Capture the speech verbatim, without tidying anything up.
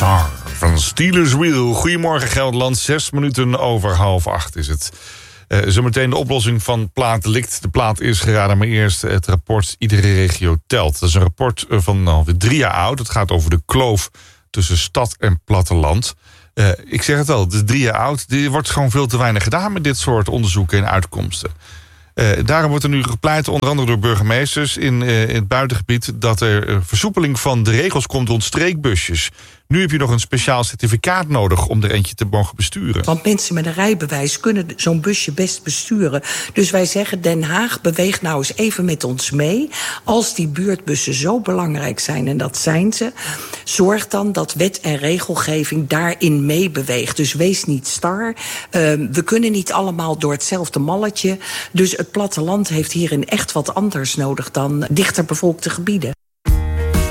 Star van Steelers Wheel. Goedemorgen Gelderland, zes minuten over half acht is het. Uh, zometeen de oplossing van Plaatdelict. De plaat is geraden, maar eerst het rapport Iedere regio telt. Dat is een rapport van alweer drie jaar oud. Het gaat over de kloof tussen stad en platteland. Uh, ik zeg het al, het is drie jaar oud. Er wordt gewoon veel te weinig gedaan met dit soort onderzoeken en uitkomsten. Uh, daarom wordt er nu gepleit, onder andere door burgemeesters in, uh, in het buitengebied, dat er uh, versoepeling van de regels komt rond streekbusjes. Nu heb je nog een speciaal certificaat nodig om er eentje te mogen besturen. Want mensen met een rijbewijs kunnen zo'n busje best besturen. Dus wij zeggen, Den Haag, beweeg nou eens even met ons mee. Als die buurtbussen zo belangrijk zijn, en dat zijn ze, zorg dan dat wet en regelgeving daarin meebeweegt. Dus wees niet star. Uh, we kunnen niet allemaal door hetzelfde malletje. Dus het platteland heeft hierin echt wat anders nodig dan dichter bevolkte gebieden.